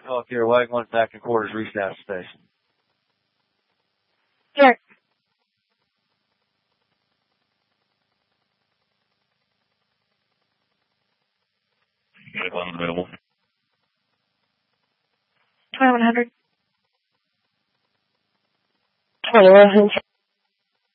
Hawk here, Wagon 1 back in quarters, restaff station. Here. Available. 2100. 2100.